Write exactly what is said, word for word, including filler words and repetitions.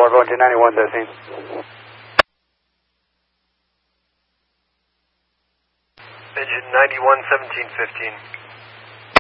four, going to ninety-one thirteen. Engine ninety-one seventeen fifteen.